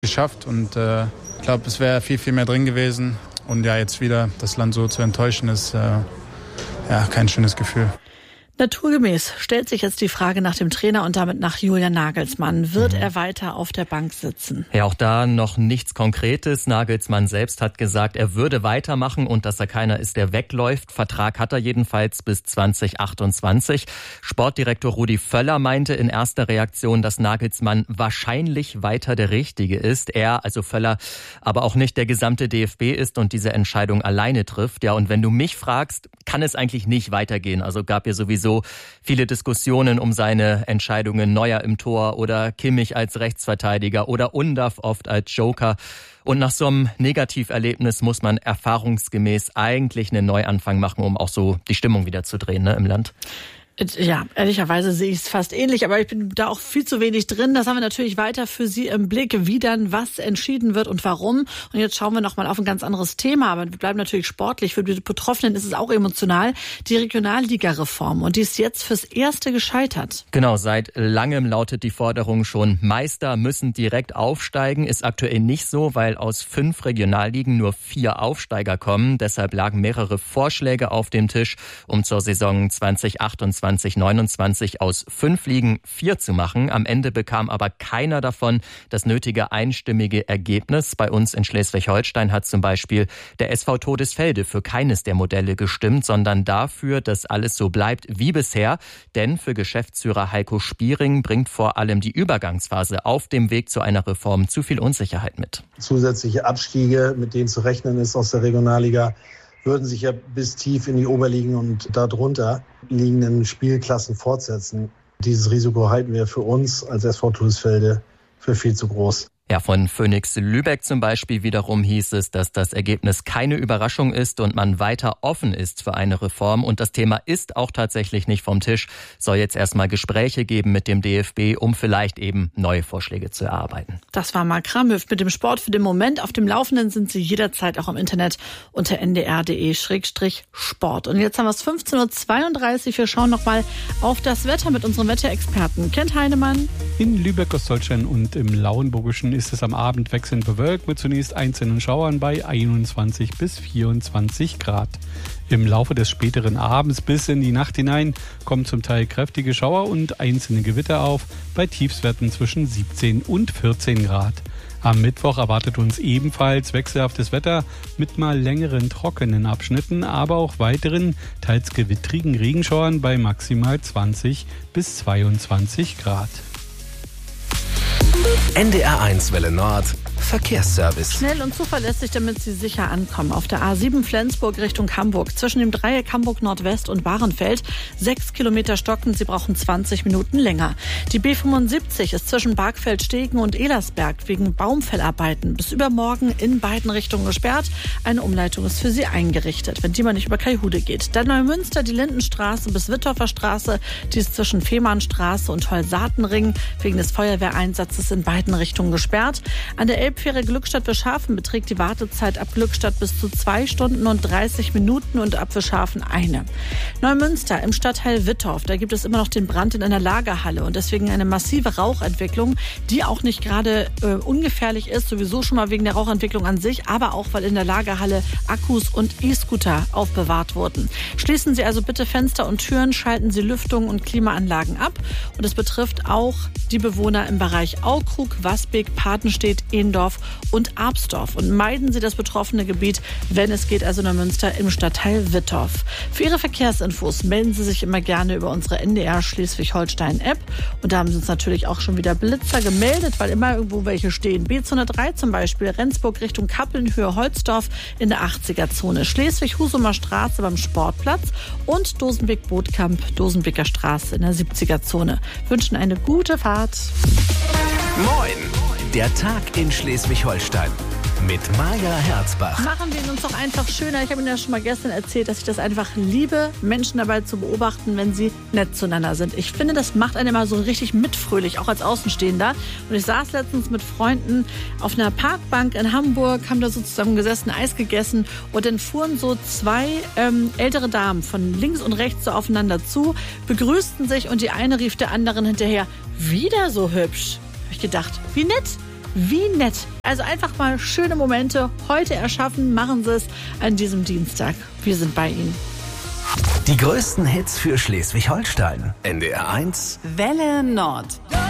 geschafft und ich glaube, es wäre viel, viel mehr drin gewesen. Und ja, jetzt wieder das Land so zu enttäuschen, ist kein schönes Gefühl. Naturgemäß stellt sich jetzt die Frage nach dem Trainer und damit nach Julian Nagelsmann. Wird er weiter auf der Bank sitzen? Ja, auch da noch nichts Konkretes. Nagelsmann selbst hat gesagt, er würde weitermachen und dass er keiner ist, der wegläuft. Vertrag hat er jedenfalls bis 2028. Sportdirektor Rudi Völler meinte in erster Reaktion, dass Nagelsmann wahrscheinlich weiter der Richtige ist. Er, also Völler, aber auch nicht der gesamte DFB ist und diese Entscheidung alleine trifft. Ja, und wenn du mich fragst, kann es eigentlich nicht weitergehen. Also gab ja sowieso viele Diskussionen um seine Entscheidungen, Neuer im Tor oder Kimmich als Rechtsverteidiger oder Undav oft als Joker. Und nach so einem Negativerlebnis muss man erfahrungsgemäß eigentlich einen Neuanfang machen, um auch so die Stimmung wieder zu drehen, im Land. Ja, ehrlicherweise sehe ich es fast ähnlich, aber ich bin da auch viel zu wenig drin. Das haben wir natürlich weiter für Sie im Blick, wie dann was entschieden wird und warum. Und jetzt schauen wir nochmal auf ein ganz anderes Thema, aber wir bleiben natürlich sportlich. Für die Betroffenen ist es auch emotional. Die Regionalliga-Reform, und die ist jetzt fürs Erste gescheitert. Genau, seit langem lautet die Forderung schon, Meister müssen direkt aufsteigen. Ist aktuell nicht so, weil aus 5 Regionalligen nur 4 Aufsteiger kommen. Deshalb lagen mehrere Vorschläge auf dem Tisch, um zur Saison 2028 2029 aus 5 Ligen 4 zu machen. Am Ende bekam aber keiner davon das nötige einstimmige Ergebnis. Bei uns in Schleswig-Holstein hat zum Beispiel der SV Todesfelde für keines der Modelle gestimmt, sondern dafür, dass alles so bleibt wie bisher. Denn für Geschäftsführer Heiko Spiering bringt vor allem die Übergangsphase auf dem Weg zu einer Reform zu viel Unsicherheit mit. Zusätzliche Abstiege, mit denen zu rechnen ist aus der Regionalliga, würden sich ja bis tief in die Oberligen und darunter liegenden Spielklassen fortsetzen. Dieses Risiko halten wir für uns als SV Todesfelde für viel zu groß. Ja, von Phoenix Lübeck zum Beispiel wiederum hieß es, dass das Ergebnis keine Überraschung ist und man weiter offen ist für eine Reform. Und das Thema ist auch tatsächlich nicht vom Tisch. Soll jetzt erstmal Gespräche geben mit dem DFB, um vielleicht eben neue Vorschläge zu erarbeiten. Das war Marc Kramhöft mit dem Sport für den Moment. Auf dem Laufenden sind Sie jederzeit auch im Internet unter ndr.de/sport. Und jetzt haben wir es 15.32 Uhr. Wir schauen nochmal auf das Wetter mit unserem Wetterexperten Kent Heinemann. In Lübeck, Ostdeutschland und im Lauenburgischen ist es am Abend wechselnd bewölkt mit zunächst einzelnen Schauern bei 21 bis 24 Grad. Im Laufe des späteren Abends bis in die Nacht hinein kommen zum Teil kräftige Schauer und einzelne Gewitter auf bei Tiefstwerten zwischen 17 und 14 Grad. Am Mittwoch erwartet uns ebenfalls wechselhaftes Wetter mit mal längeren trockenen Abschnitten, aber auch weiteren, teils gewittrigen Regenschauern bei maximal 20 bis 22 Grad. NDR1 Welle Nord Verkehrsservice. Schnell und zuverlässig, damit Sie sicher ankommen. Auf der A7 Flensburg Richtung Hamburg. Zwischen dem Dreieck Hamburg Nordwest und Bahrenfeld. 6 Kilometer stocken. Sie brauchen 20 Minuten länger. Die B75 ist zwischen Bargfeld-Stegen und Elersberg wegen Baumfellarbeiten bis übermorgen in beiden Richtungen gesperrt. Eine Umleitung ist für Sie eingerichtet, wenn die mal nicht über Kaihude geht. Dann Neumünster, die Lindenstraße bis Wittorfer Straße. Die ist zwischen Fehmarnstraße und Holsatenring wegen des Feuerwehreinsatzes in beiden Richtungen gesperrt. An der Elbfähre Glückstadt-Wischhafen beträgt die Wartezeit ab Glückstadt bis zu 2 Stunden und 30 Minuten und ab Wischhafen eine. Neumünster im Stadtteil Wittorf, da gibt es immer noch den Brand in einer Lagerhalle und deswegen eine massive Rauchentwicklung, die auch nicht gerade ungefährlich ist, sowieso schon mal wegen der Rauchentwicklung an sich, aber auch, weil in der Lagerhalle Akkus und E-Scooter aufbewahrt wurden. Schließen Sie also bitte Fenster und Türen, schalten Sie Lüftung und Klimaanlagen ab und es betrifft auch die Bewohner im Bereich Aukrug, Wasbek, Patenstedt, Ehendorf und Absdorf. Und meiden Sie das betroffene Gebiet, wenn es geht, also Neumünster im Stadtteil Wittorf. Für Ihre Verkehrsinfos melden Sie sich immer gerne über unsere NDR Schleswig-Holstein-App. Und da haben Sie uns natürlich auch schon wieder Blitzer gemeldet, weil immer irgendwo welche stehen. B203 zum Beispiel, Rendsburg Richtung Kappeln, Höhe Holzdorf in der 80er-Zone. Schleswig-Husumer Straße beim Sportplatz und Dosenbeek-Bootkamp, Dosenbeeker Straße in der 70er-Zone. Wünschen eine gute Fahrt. Moin! Der Tag in Schleswig-Holstein mit Maja Herzbach. Machen wir ihn uns doch einfach schöner. Ich habe Ihnen ja schon mal gestern erzählt, dass ich das einfach liebe, Menschen dabei zu beobachten, wenn sie nett zueinander sind. Ich finde, das macht einen immer so richtig mitfröhlich, auch als Außenstehender. Und ich saß letztens mit Freunden auf einer Parkbank in Hamburg, haben da so zusammen gesessen, Eis gegessen und dann fuhren so 2 ältere Damen von links und rechts so aufeinander zu, begrüßten sich und die eine rief der anderen hinterher, wieder so hübsch. Hab ich gedacht, wie nett. Wie nett. Also einfach mal schöne Momente heute erschaffen. Machen Sie es an diesem Dienstag. Wir sind bei Ihnen. Die größten Hits für Schleswig-Holstein. NDR 1 Welle Nord.